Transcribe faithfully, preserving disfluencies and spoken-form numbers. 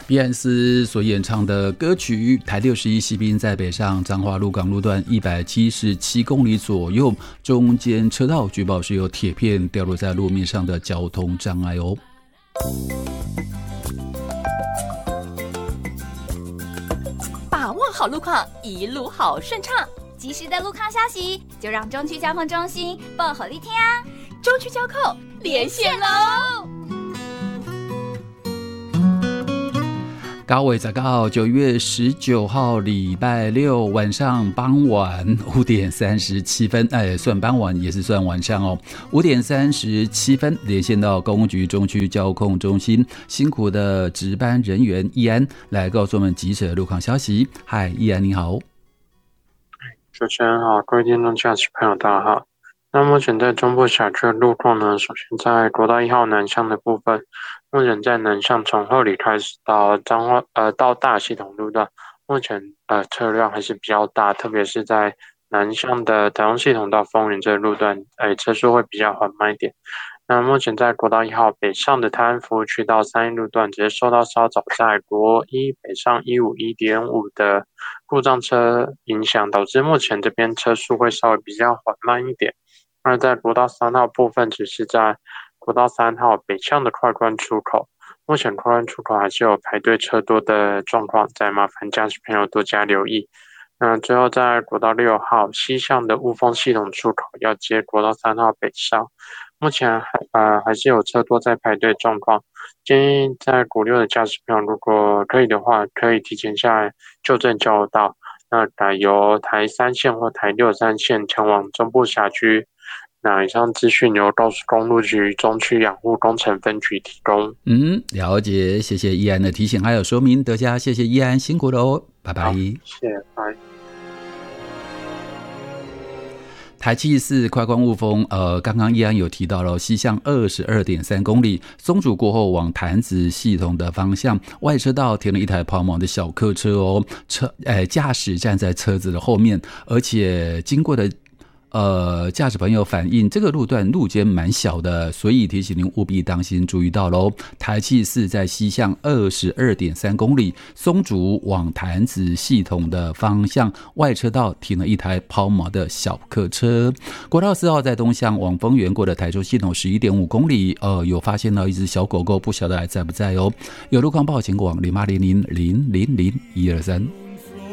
碧安斯所演唱的歌曲台六十一西滨在北上彰化鹿港路段一百七十七公里左右，中间车道据报是有铁片掉落在路面上的交通障碍哦。 把握好路况，一路好顺畅。及时的路况消息，就让中区交通中心报好利听啊！中区交控连线喽！ 高纬十九九月十九号礼拜六晚上傍晚五点三十七分，哎，算傍晚也是算晚上哦。五点三十七分连线到公局中区交控中心，辛苦的值班人员易安来告诉我们即时的路况消息。嗨，易安你好。 主持人好，各位听众驾驶朋友大家好。那目前在中部辖区的路况呢，首先在国道一号南向的部分，目前在南向从后里开始到彰化呃到大系统路段，目前呃车辆还是比较大，特别是在南向的台中系统到丰原这个路段，呃车速会比较缓慢一点。那目前在国道一号北上的泰安服务区到三义路段，只是受到稍早在国一北上一五一点五的故障车影响，导致目前这边车速会稍微比较缓慢一点。而在国道三号部分，只是在国道三号北向的快关出口，目前快关出口还是有排队车多的状况，再麻烦驾驶朋友多加留意。那最后在国道六号西向的雾峰系统出口要接国道三号北上，目前还呃还是有车多在排队状况，建议在国六的驾驶朋友如果可以的话，可以提前下来就正交流道，那改由台三线或台六三线前往中部辖区。那以上资讯由高速公路局中区养护工程分局提供。 嗯，了解，谢谢易安的提醒还有说明，大家谢谢易安辛苦了哦，拜拜。 谢谢，拜。 台七四快关雾峰，呃，刚刚易安有提到了西向二十二点三公里，松竹过后往潭子系统的方向，外车道停了一台抛锚的小客车哦，车，呃，驾驶站在车子的后面，而且经过的。呃，驾驶朋友反映这个路段路肩蛮小的，所以提醒您务必当心注意到咯。台七四在西向二十二点三公里，松竹往潭子系统的方向，外车道停了一台抛锚的小客车。国道四号在东向往丰原过的台州系统十一点五公里，呃，有发现到一只小狗狗，不晓得还在不在哦。有路况报请往零八零零零零零一二三。